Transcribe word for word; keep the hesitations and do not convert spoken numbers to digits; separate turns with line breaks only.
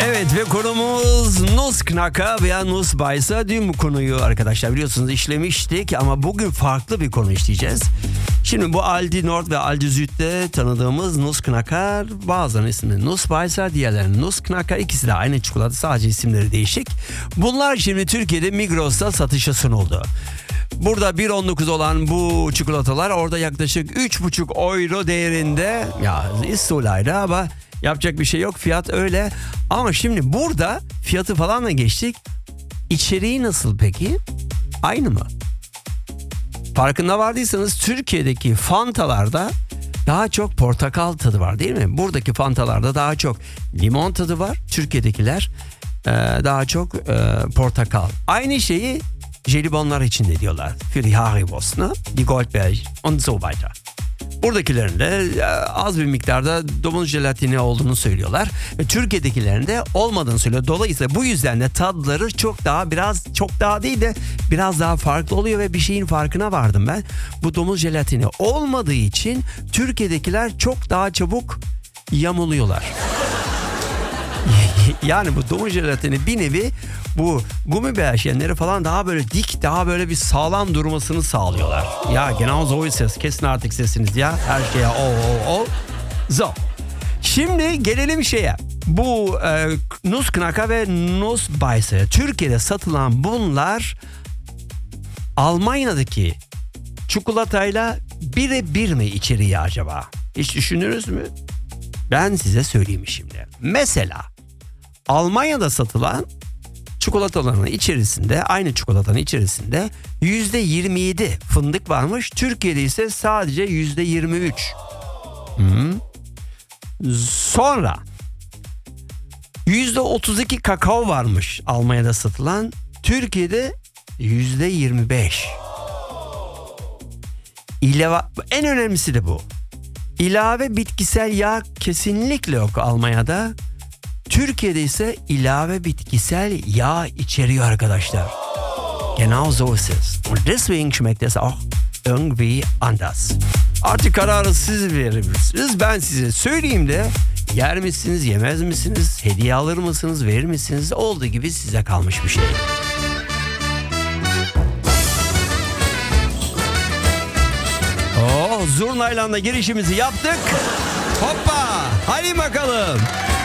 Evet ve konumuz Nussknacker veya Nussbeißer. Dün bu konuyu arkadaşlar biliyorsunuz işlemiştik ama bugün farklı bir konu işleyeceğiz. Şimdi bu Aldi Nord ve Aldi Süd'de tanıdığımız Nussknacker, bazılarının ismi Nussbeißer, diğerlerinin Nussknacker, ikisi de aynı çikolata, sadece isimleri değişik. Bunlar şimdi Türkiye'de Migros'ta satışa sunuldu. Burada bir on dokuz olan bu çikolatalar orada yaklaşık üç buçuk euro değerinde. Ya istolaydı ama yapacak bir şey yok, fiyat öyle. Ama şimdi burada fiyatı falan da geçtik. İçeriği nasıl peki? Aynı mı? Farkında vardıysanız Türkiye'deki Fantalarda daha çok portakal tadı var değil mi? Buradaki Fantalarda daha çok limon tadı var. Türkiye'dekiler e, daha çok e, portakal. Aynı şeyi jelibonlar için de diyorlar. Für die Haribos, ne? Die Goldberg und so weiter. Buradakilerin de az bir miktarda domuz jelatini olduğunu söylüyorlar. Ve Türkiye'dekilerin de olmadığını söylüyor. Dolayısıyla bu yüzden de tadları çok daha biraz çok daha değil de biraz daha farklı oluyor ve bir şeyin farkına vardım ben. Bu domuz jelatini olmadığı için Türkiye'dekiler çok daha çabuk yamuluyorlar. Yani bu domuz jelatini bir nevi bu Gummibärchenleri falan daha böyle dik, daha böyle bir sağlam durmasını sağlıyorlar. Ya genau so ist es. Kesin artık sesiniz ya. Her şeye o o o. So. Şimdi gelelim şeye. Bu e, Nussknacker ve Nussbeißer. Türkiye'de satılan bunlar Almanya'daki çikolatayla birebir mi içeriği acaba? Hiç düşündünüz mü? Ben size söyleyeyim şimdi. Mesela Almanya'da satılan çikolataların içerisinde, aynı çikolatanın içerisinde yüzde yirmi yedi fındık varmış. Türkiye'de ise sadece yüzde yirmi üç. Hmm. Sonra yüzde otuz iki kakao varmış Almanya'da satılan. Türkiye'de yüzde yirmi beş. İlave, en önemlisi de bu. İlave bitkisel yağ kesinlikle yok Almanya'da. Türkiye'de ise ilave bitkisel yağ içeriyor arkadaşlar. Genau so ist es. Und deswegen schmeckt es auch irgendwie anders. Artık kararı siz verirsiniz. Ben size söyleyeyim de yer misiniz, yemez misiniz, hediye alır mısınız, verir misiniz? Olduğu gibi size kalmış bir şey. Oh, zurnayla da girişimizi yaptık. Hoppa! Hadi bakalım.